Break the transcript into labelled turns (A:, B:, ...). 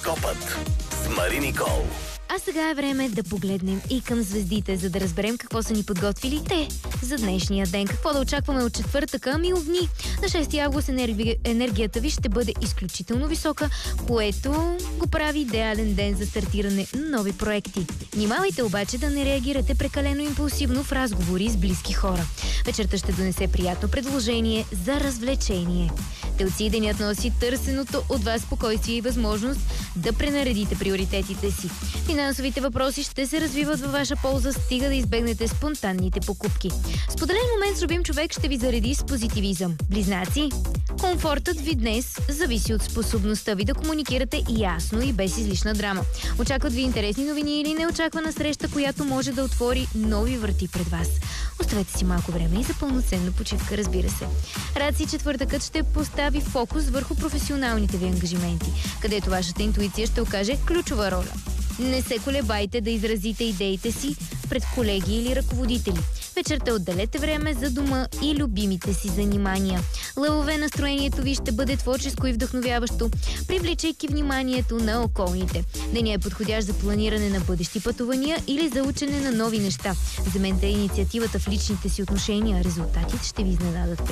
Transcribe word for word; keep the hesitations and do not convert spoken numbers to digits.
A: Хороскопът с Мари Никол.
B: А сега е време да погледнем и към звездите, за да разберем какво са ни подготвили те за днешния ден. Какво да очакваме от четвъртъка? Ами огни. На шести август енерги... енергията ви ще бъде изключително висока, което го прави идеален ден за стартиране на нови проекти. Внимавайте обаче да не реагирате прекалено импулсивно в разговори с близки хора. Вечерта ще донесе приятно предложение за развлечение. Телци, денят носи търсеното от вас спокойствие и възможност да пренаредите приоритетите си. Финансовите въпроси ще се развиват във ваша полза, стига да избегнете спонтанните покупки. Споделен момент с любим човек ще ви зареди с позитивизъм. Близнаци, комфортът ви днес зависи от способността ви да комуникирате ясно и без излишна драма. Очакват ви интересни новини или неочаквана среща, която може да отвори нови врати пред вас. Оставете си малко време и за пълноценна почивка, разбира се. Раци, четвъртъкът ще постави фокус върху професионалните ви ангажименти, където вашата интуиция ще окаже ключова роля. Не се колебайте да изразите идеите си пред колеги или ръководители. Вечерта отделете време за дома и любимите си занимания. Лъвове, настроението ви ще бъде творческо и вдъхновяващо, привличайки вниманието на околните. Денят е подходящ за планиране на бъдещи пътувания или за учене на нови неща. Вземете инициативата в личните си отношения, резултатите ще ви изненадат.